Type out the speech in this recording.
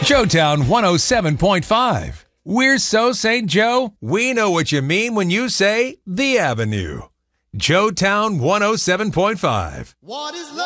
Joetown 107.5. We're so St. Joe, we know what you mean when you say The Avenue. Joetown 107.5. What is love?